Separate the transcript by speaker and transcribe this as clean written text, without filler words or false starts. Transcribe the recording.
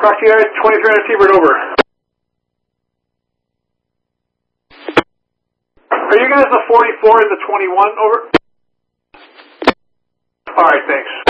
Speaker 1: Proxy Eyes, 2300 T-Bird, over. Are you guys the 44 and the 21, over? Alright, thanks.